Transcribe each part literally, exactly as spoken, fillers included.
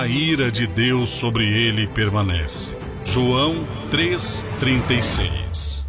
A ira de Deus sobre ele permanece. João três, trinta e seis.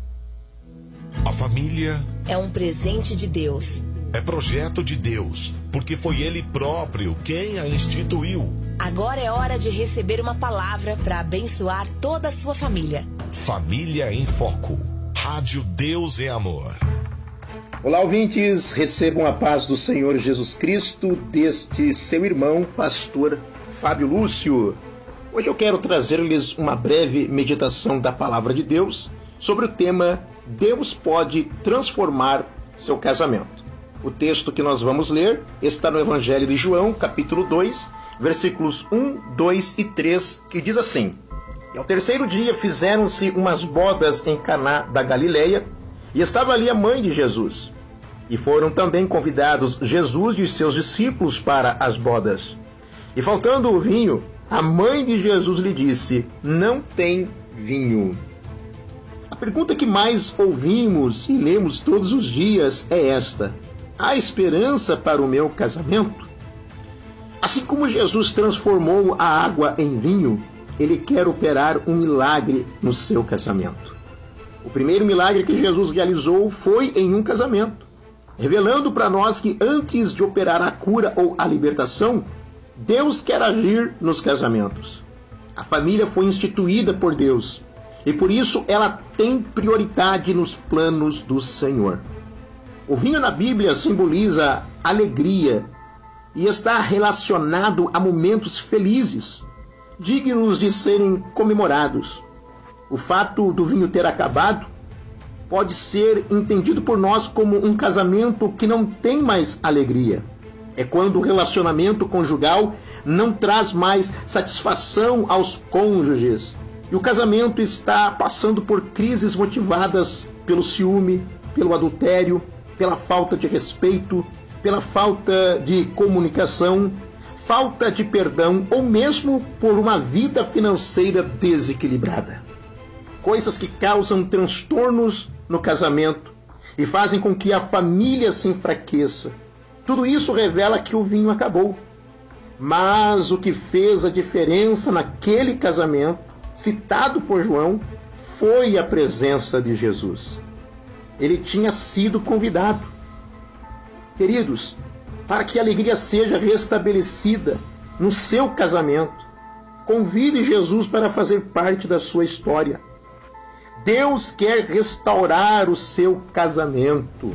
A família é um presente de Deus. É projeto de Deus, porque foi Ele próprio quem a instituiu. Agora é hora de receber uma palavra para abençoar toda a sua família. Família em Foco. Rádio Deus é Amor. Olá, ouvintes, recebam a paz do Senhor Jesus Cristo deste seu irmão, pastor Fábio Lúcio. Hoje eu quero trazer-lhes uma breve meditação da Palavra de Deus sobre o tema Deus pode transformar seu casamento. O texto que nós vamos ler está no Evangelho de João, capítulo dois, versículos um, dois e três, que diz assim: E ao terceiro dia fizeram-se umas bodas em Caná da Galileia, e estava ali a mãe de Jesus. E foram também convidados Jesus e os seus discípulos para as bodas. E faltando o vinho, a mãe de Jesus lhe disse: Não tem vinho. A pergunta que mais ouvimos e lemos todos os dias é esta: há esperança para o meu casamento? Assim como Jesus transformou a água em vinho, Ele quer operar um milagre no seu casamento. O primeiro milagre que Jesus realizou foi em um casamento, revelando para nós que antes de operar a cura ou a libertação, Deus quer agir nos casamentos. A família foi instituída por Deus e por isso ela tem prioridade nos planos do Senhor. O vinho na Bíblia simboliza alegria e está relacionado a momentos felizes, dignos de serem comemorados. O fato do vinho ter acabado pode ser entendido por nós como um casamento que não tem mais alegria. É quando o relacionamento conjugal não traz mais satisfação aos cônjuges e o casamento está passando por crises motivadas pelo ciúme, pelo adultério, pela falta de respeito, pela falta de comunicação, falta de perdão ou mesmo por uma vida financeira desequilibrada. Coisas que causam transtornos no casamento e fazem com que a família se enfraqueça. Tudo isso revela que o vinho acabou. Mas o que fez a diferença naquele casamento, citado por João, foi a presença de Jesus. Ele tinha sido convidado. Queridos, para que a alegria seja restabelecida no seu casamento, convide Jesus para fazer parte da sua história. Deus quer restaurar o seu casamento.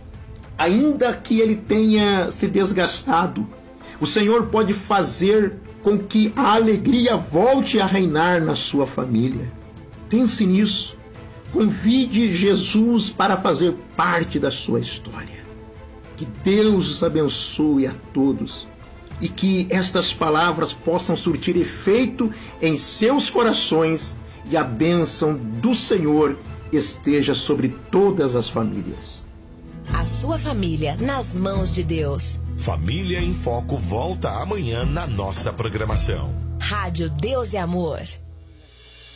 Ainda que ele tenha se desgastado, o Senhor pode fazer com que a alegria volte a reinar na sua família. Pense nisso. Convide Jesus para fazer parte da sua história. Que Deus os abençoe a todos e que estas palavras possam surtir efeito em seus corações e a bênção do Senhor esteja sobre todas as famílias. A sua família nas mãos de Deus. Família em Foco volta amanhã na nossa programação. Rádio Deus e Amor.